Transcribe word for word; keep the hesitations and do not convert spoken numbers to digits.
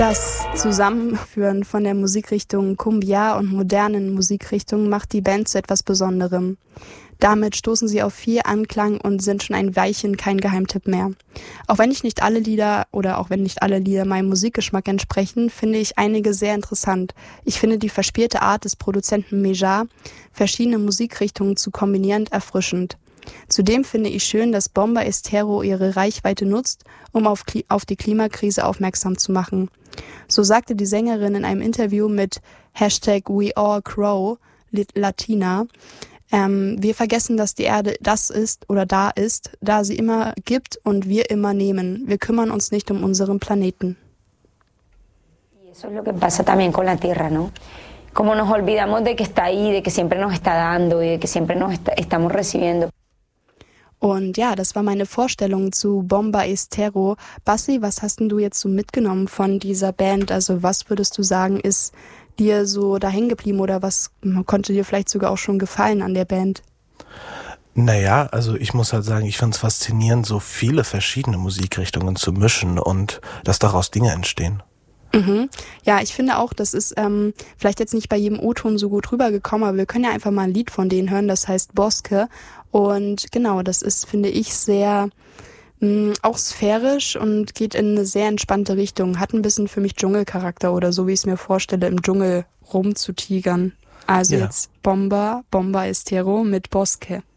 Das Zusammenführen von der Musikrichtung Cumbia und modernen Musikrichtungen macht die Band zu etwas Besonderem. Damit stoßen sie auf viel Anklang und sind schon ein Weilchen kein Geheimtipp mehr. Auch wenn ich nicht alle Lieder oder auch wenn nicht alle Lieder meinem Musikgeschmack entsprechen, finde ich einige sehr interessant. Ich finde die verspielte Art des Produzenten Mejar, verschiedene Musikrichtungen zu kombinieren, erfrischend. Zudem finde ich schön, dass Bomba Estero ihre Reichweite nutzt, um auf, Kli- auf die Klimakrise aufmerksam zu machen. So sagte die Sängerin in einem Interview mit Hashtag We All Crow Latina, ähm, wir vergessen, dass die Erde das ist oder da ist, da sie immer gibt und wir immer nehmen. Wir kümmern uns nicht um unseren Planeten. Eso es lo que pasa también con la tierra, ¿no? Como nos olvidamos de que está ahí, de que siempre nos está dando y de que siempre nos está, estamos recibiendo. Und ja, das war meine Vorstellung zu Bomba Estero. Bassi, was hast denn du jetzt so mitgenommen von dieser Band? Also was würdest du sagen, ist dir so da hängen geblieben oder was konnte dir vielleicht sogar auch schon gefallen an der Band? Naja, also ich muss halt sagen, ich finde es faszinierend, so viele verschiedene Musikrichtungen zu mischen und dass daraus Dinge entstehen. Mhm. Ja, ich finde auch, das ist ähm, vielleicht jetzt nicht bei jedem O-Ton so gut rübergekommen, aber wir können ja einfach mal ein Lied von denen hören, das heißt Bosque. Und genau, das ist, finde ich, sehr mh, auch sphärisch und geht in eine sehr entspannte Richtung. Hat ein bisschen für mich Dschungelcharakter oder so, wie ich es mir vorstelle, im Dschungel rumzutigern. Also ja. jetzt Bomba, Bomba Estero mit Bosque.